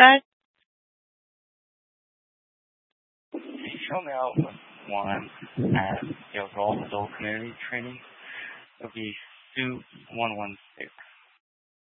said? Show me out one at your Adult Community Training. It'll be Sue 116.